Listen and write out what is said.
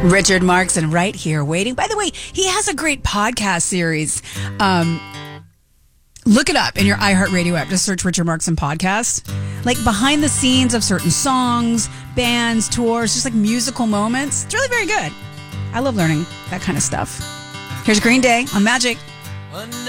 Richard Marxson right here waiting. By the way, he has a great podcast series. Look it up in your iHeartRadio app. Just search Richard Marxson podcast. Like behind the scenes of certain songs, bands, tours, just like musical moments. It's really very good. I love learning that kind of stuff. Here's Green Day on Magic.